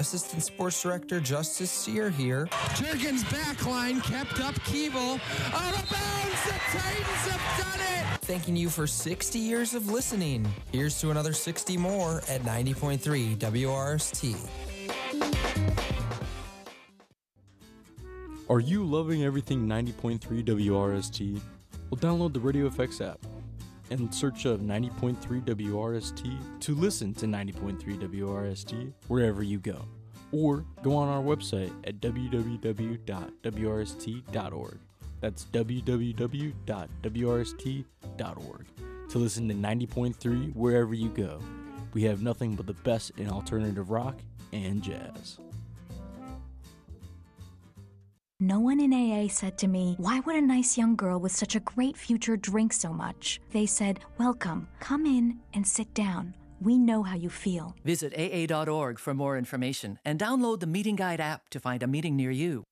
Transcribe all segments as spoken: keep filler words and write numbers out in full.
Assistant Sports Director Justice Sear here. Jurgens backline kept up Keeble. Out of bounds, the Titans have done it! Thanking you for sixty years of listening. Here's to another sixty more at ninety point three W R S T. Are you loving everything ninety point three W R S T? Well, download the Radio F X app and search up ninety point three W R S T to listen to ninety point three W R S T wherever you go. Or go on our website at w w w dot w r s t dot org. That's w w w dot w r s t dot org to listen to ninety point three wherever you go. We have nothing but the best in alternative rock and jazz. No one in A A said to me, "Why would a nice young girl with such a great future drink so much?" They said, "Welcome, come in and sit down. We know how you feel." Visit A A dot org for more information and download the Meeting Guide app to find a meeting near you.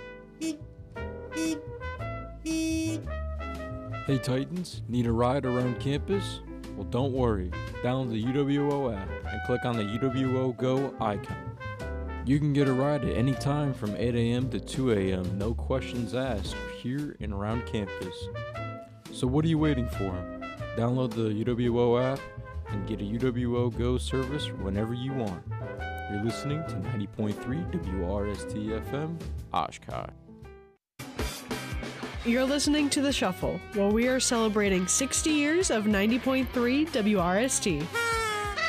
Hey Titans, need a ride around campus? Well, don't worry. Download the U W O app and click on the U W O Go icon. You can get a ride at any time from eight a.m. to two a.m. No questions asked here and around campus. So what are you waiting for? Download the U W O app and get a U W O Go service whenever you want. You're listening to ninety point three W R S T F M, Oshkosh. You're listening to The Shuffle, where we are celebrating sixty years of ninety point three W R S T.